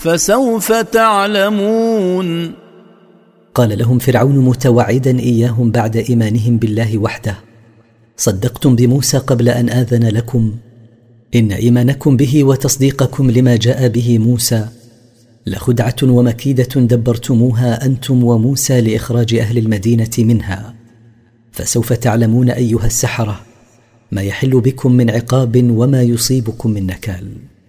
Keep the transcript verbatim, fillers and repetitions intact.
فسوف تعلمون. قال لهم فرعون متوعدا إياهم بعد إيمانهم بالله وحده: صدقتم بموسى قبل أن آذن لكم، إن إيمانكم به وتصديقكم لما جاء به موسى لخدعة ومكيدة دبرتموها أنتم وموسى لإخراج أهل المدينة منها. فسوف تعلمون أيها السحرة ما يحل بكم من عقاب وما يصيبكم من نكال.